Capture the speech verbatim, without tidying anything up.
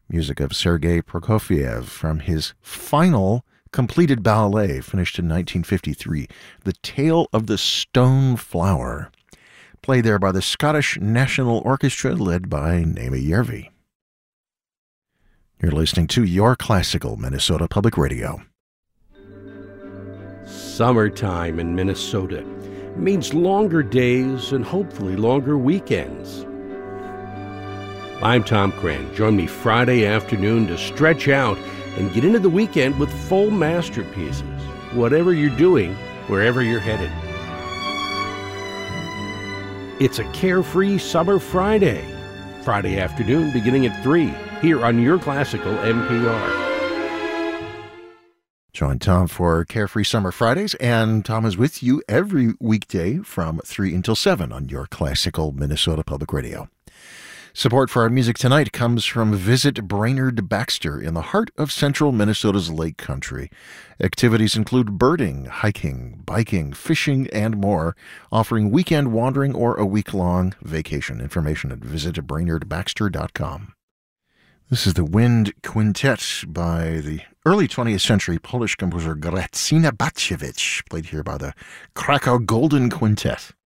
Music of Sergei Prokofiev from his final completed ballet, finished in nineteen fifty-three, The Tale of the Stone Flower, played there by the Scottish National Orchestra, led by Naomi Järvi. You're listening to Your Classical Minnesota Public Radio. Summertime in Minnesota means longer days and hopefully longer weekends. I'm Tom Cran. Join me Friday afternoon to stretch out and get into the weekend with full masterpieces, whatever you're doing, wherever you're headed. It's a carefree summer Friday. Friday afternoon beginning at three, here on Your Classical M P R. Join Tom for Carefree Summer Fridays, and Tom is with you every weekday from three until seven on Your Classical Minnesota Public Radio. Support for our music tonight comes from Visit Brainerd Baxter in the heart of central Minnesota's Lake Country. Activities include birding, hiking, biking, fishing, and more, offering weekend wandering or a week-long vacation. Information at visit brainerd baxter dot com. This is the Wind Quintet by the early twentieth century Polish composer Grażyna Batkiewicz, played here by the Krakow Golden Quintet.